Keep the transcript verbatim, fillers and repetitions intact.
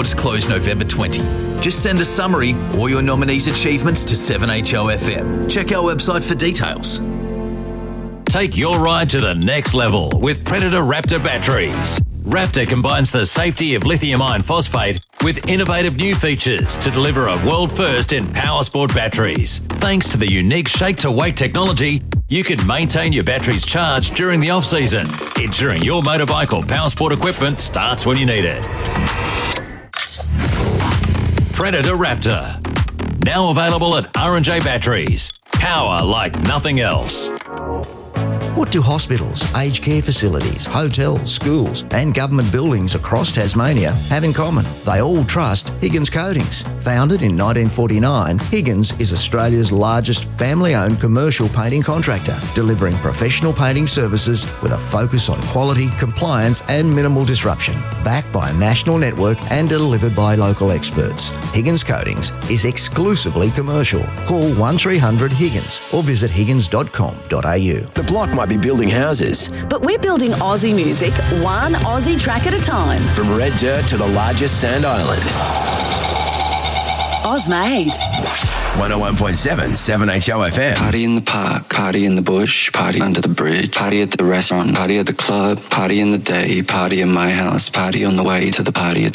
Awards close November twentieth. Just send a summary or your nominees' achievements to seven H O F M. Check our website for details. Take your ride to the next level with Predator Raptor batteries. Raptor combines the safety of lithium iron phosphate with innovative new features to deliver a world first in power sport batteries. Thanks to the unique shake-to-weight technology, you can maintain your batteries charged during the off-season, ensuring your motorbike or power sport equipment starts when you need it. Predator Raptor. Now available at R and J Batteries. Power like nothing else. What do hospitals, aged care facilities, hotels, schools and government buildings across Tasmania have in common? They all trust Higgins Coatings. Founded in nineteen forty-nine, Higgins is Australia's largest family-owned commercial painting contractor, delivering professional painting services with a focus on quality, compliance and minimal disruption. Backed by a national network and delivered by local experts, Higgins Coatings is exclusively commercial. Call one three hundred Higgins or visit higgins dot com dot a u. The block might be building houses, but we're building Aussie music, one Aussie track at a time. From red dirt to the largest sand island. Ozmade. one oh one point seven, seven H O F M. Party in the park, party in the bush, party under the bridge, party at the restaurant, party at the club, party in the day, party in my house, party on the way to the party at